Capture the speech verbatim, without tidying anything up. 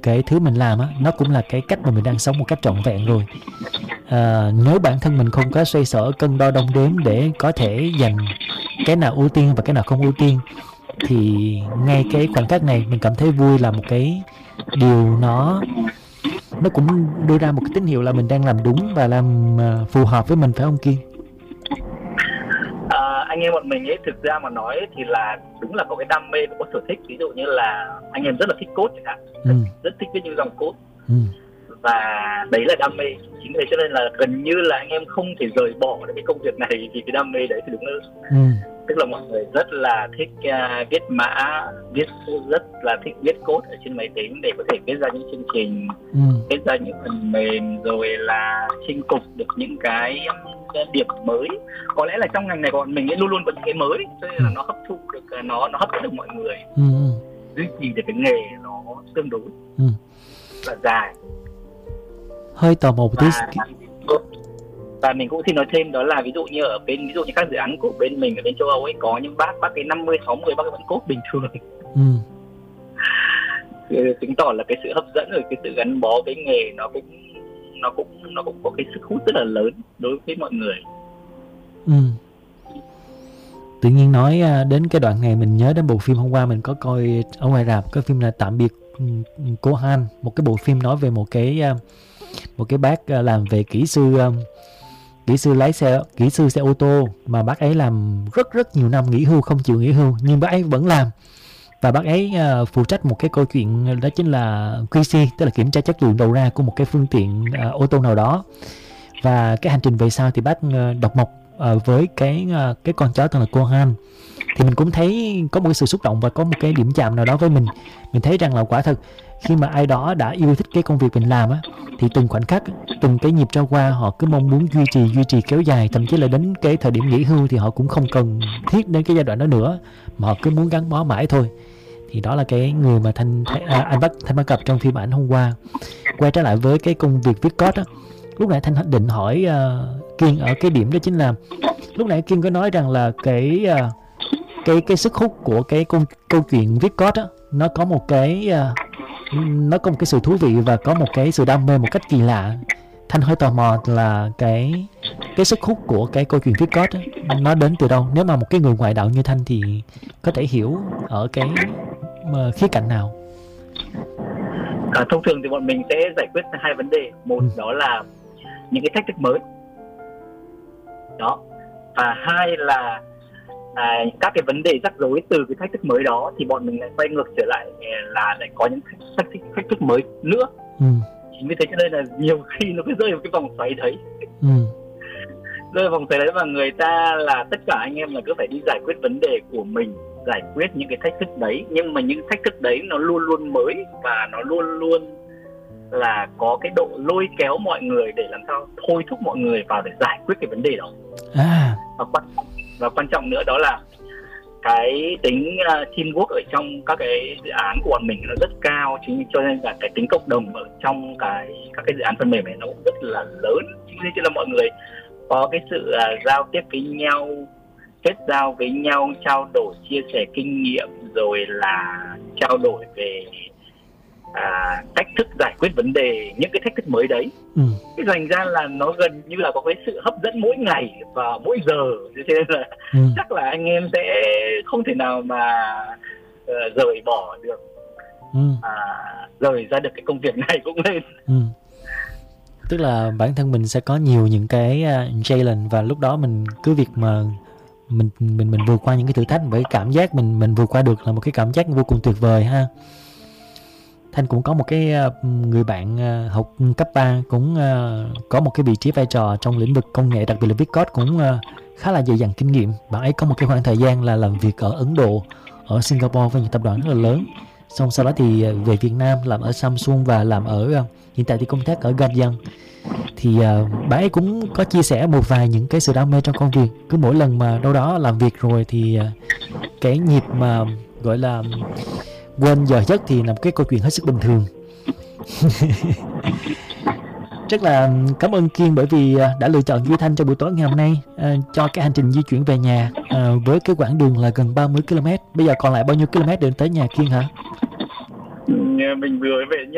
cái thứ mình làm á, nó cũng là cái cách mà mình đang sống một cách trọn vẹn rồi. À, nếu bản thân mình không có xoay sở cân đo đong đếm để có thể dành cái nào ưu tiên và cái nào không ưu tiên, thì ngay cái khoảnh khắc này mình cảm thấy vui là một cái điều nó nó cũng đưa ra một cái tín hiệu là mình đang làm đúng và làm uh, phù hợp với mình, phải không Kiên? À, anh em bọn mình ấy, thực ra mà nói ấy, thì là đúng là có cái đam mê và có sở thích. Ví dụ như là anh em rất là thích code chẳng hạn, ừ. rất thích viết những dòng code, ừ. và đấy là đam mê. Chính vì thế cho nên là gần như là anh em không thể rời bỏ được cái công việc này vì cái đam mê đấy thì đúng là ừ. tức là mọi người rất là thích uh, viết mã, viết rất là thích viết code ở trên máy tính để có thể viết ra những chương trình, ừ. viết ra những phần mềm, rồi là chinh phục được những cái điểm mới. Có lẽ là trong ngành này của bọn mình ấy luôn luôn có những cái mới, cho nên là nó hấp thụ được, nó nó hấp dẫn được mọi người, ừ. duy trì được cái nghề nó tương đối ừ. là dài. Hơi tò mò một tí. Và mình cũng xin nói thêm đó là ví dụ như ở bên ví dụ như các dự án của bên mình ở bên châu Âu ấy, có những bác bác cái năm mươi sáu mươi bác vẫn code bình thường. ừ. Chứng tỏ là cái sự hấp dẫn rồi cái sự gắn bó với nghề nó cũng nó cũng nó cũng có cái sức hút rất là lớn đối với mọi người. ừ. Tự nhiên nói đến cái đoạn này mình nhớ đến bộ phim hôm qua mình có coi ở ngoài rạp, cái phim là Tạm biệt cô Han, một cái bộ phim nói về một cái một cái bác làm về kỹ sư kỹ sư lái xe, kỹ sư xe ô tô, mà bác ấy làm rất rất nhiều năm, nghỉ hưu không chịu nghỉ hưu nhưng bác ấy vẫn làm. Và bác ấy uh, phụ trách một cái câu chuyện đó chính là quy xê, tức là kiểm tra chất lượng đầu ra của một cái phương tiện uh, ô tô nào đó. Và cái hành trình về sau thì bác uh, độc mộc uh, với cái uh, cái con chó tên là cô Han. Thì mình cũng thấy có một cái sự xúc động và có một cái điểm chạm nào đó với mình. Mình thấy rằng là quả thật khi mà ai đó đã yêu thích cái công việc mình làm á, thì từng khoảnh khắc, từng cái nhịp trôi qua họ cứ mong muốn duy trì, duy trì kéo dài, thậm chí là đến cái thời điểm nghỉ hưu thì họ cũng không cần thiết đến cái giai đoạn đó nữa, mà họ cứ muốn gắn bó mãi thôi. Thì đó là cái người mà Thanh à, anh bắt Thanh bắt gặp trong phim ảnh hôm qua. Quay trở lại với cái công việc viết code á, lúc nãy Thanh định hỏi uh, Kiên ở cái điểm đó chính là lúc nãy Kiên có nói rằng là cái uh, cái cái sức hút của cái câu, câu chuyện viết code á, nó có một cái uh, nó có một cái sự thú vị và có một cái sự đam mê một cách kỳ lạ. Thanh hơi tò mò là cái cái sức hút của cái câu chuyện viết code á, nó đến từ đâu? Nếu mà một cái người ngoại đạo như Thanh thì có thể hiểu ở cái uh, khía cạnh nào? À, thông thường thì bọn mình sẽ giải quyết hai vấn đề. Một ừ. đó là những cái thách thức mới đó, và hai là à, các cái vấn đề rắc rối từ cái thách thức mới đó thì bọn mình lại quay ngược trở lại là lại có những thách thức, thách thức mới nữa. ừ. Chính vì thế cho nên là nhiều khi nó cứ rơi vào cái vòng xoáy đấy. ừ. Rơi vào vòng xoáy đấy và người ta là tất cả anh em là cứ phải đi giải quyết vấn đề của mình, giải quyết những cái thách thức đấy, nhưng mà những thách thức đấy nó luôn luôn mới và nó luôn luôn là có cái độ lôi kéo mọi người để làm sao thôi thúc mọi người vào để giải quyết cái vấn đề đó. à. và, quan, và quan trọng nữa đó là cái tính uh, teamwork ở trong các cái dự án của bọn mình nó rất cao, chính cho nên là cái tính cộng đồng ở trong cái các cái dự án phần mềm này nó cũng rất là lớn. Chính vì thế là mọi người có cái sự uh, giao tiếp với nhau, kết giao với nhau, trao đổi chia sẻ kinh nghiệm, rồi là trao đổi về à, cách thức giải quyết vấn đề, những cái thách thức mới đấy. ừ. Cái thành ra là nó gần như là có cái sự hấp dẫn mỗi ngày và mỗi giờ, cho nên là ừ. chắc là anh em sẽ không thể nào mà uh, rời bỏ được, ừ. à, rời ra được cái công việc này cũng lên. ừ. Tức là bản thân mình sẽ có nhiều những cái uh, challenge, và lúc đó mình cứ việc mà mình mình mình vượt qua những cái thử thách với cảm giác mình mình vượt qua được là một cái cảm giác vô cùng tuyệt vời ha. Thanh cũng có một cái người bạn học cấp ba cũng có một cái vị trí vai trò trong lĩnh vực công nghệ, đặc biệt là viết code, cũng khá là dày dặn kinh nghiệm. Bạn ấy có một cái khoảng thời gian là làm việc ở Ấn Độ, ở Singapore với những tập đoàn rất là lớn. Xong sau đó thì về Việt Nam làm ở Samsung và làm ở hiện tại thì công tác ở Gadian. Thì bạn ấy cũng có chia sẻ một vài những cái sự đam mê trong công việc. Cứ mỗi lần mà đâu đó làm việc rồi thì cái nhịp mà gọi là quên giờ giấc thì là một cái câu chuyện hết sức bình thường. Rất là cảm ơn Kiên bởi vì đã lựa chọn Duy Thanh cho buổi tối ngày hôm nay, à, cho cái hành trình di chuyển về nhà, à, với cái quãng đường là gần ba mươi ki lô mét. Bây giờ còn lại bao nhiêu km để tới nhà Kiên hả? Mình vừa về